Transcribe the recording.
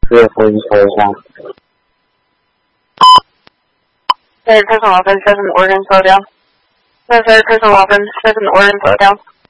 是回头一下。 Third person 11, 7 Oregon, slow down. Third person 11, 7 Oregon, slow down.